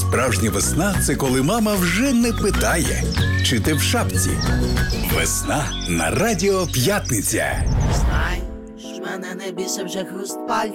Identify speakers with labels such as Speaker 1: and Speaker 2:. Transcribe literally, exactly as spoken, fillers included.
Speaker 1: Справжня весна – це коли мама вже не питає, чи ти в шапці. Весна на Радіо П'ятниця.
Speaker 2: Знай, ж мене не бісив вже хруст пальців.